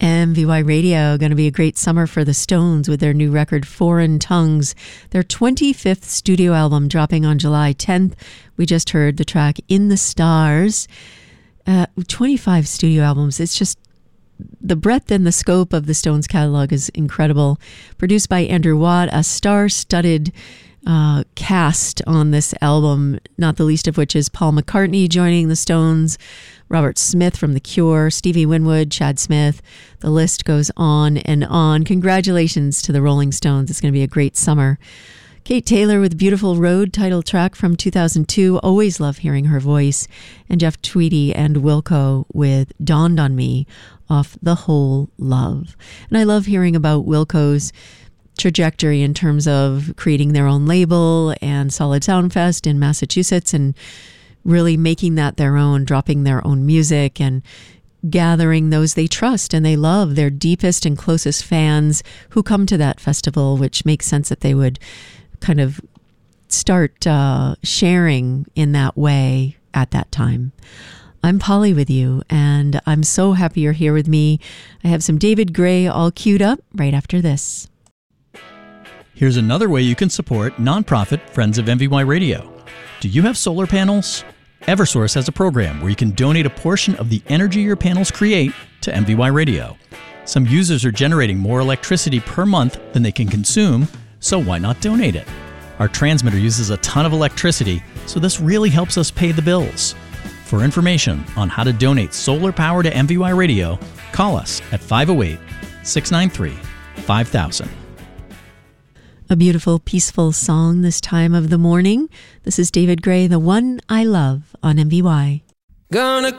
MVY Radio, going to be a great summer for the Stones with their new record, Foreign Tongues, their 25th studio album dropping on July 10th. We just heard the track In the Stars. 25 studio albums. It's just the breadth and the scope of the Stones catalog is incredible. Produced by Andrew Watt, a star-studded cast on this album, not the least of which is Paul McCartney joining the Stones, Robert Smith from The Cure, Stevie Winwood, Chad Smith. The list goes on and on. Congratulations to the Rolling Stones. It's going to be a great summer. Kate Taylor with Beautiful Road, title track from 2002. Always love hearing her voice. And Jeff Tweedy and Wilco with Dawned on Me off The Whole Love. And I love hearing about Wilco's trajectory in terms of creating their own label and Solid Sound Fest in Massachusetts and really making that their own, dropping their own music and gathering those they trust and they love, their deepest and closest fans who come to that festival, which makes sense that they would kind of start sharing in that way at that time. I'm Polly with you, and I'm so happy you're here with me. I have some David Gray all queued up right after this. Here's another way you can support nonprofit Friends of MVY Radio. Do you have solar panels? Eversource has a program where you can donate a portion of the energy your panels create to MVY Radio. Some users are generating more electricity per month than they can consume, so why not donate it? Our transmitter uses a ton of electricity, so this really helps us pay the bills. For information on how to donate solar power to MVY Radio, call us at 508-693-5000. A beautiful, peaceful song this time of the morning. This is David Gray, The One I Love on MVY. Gonna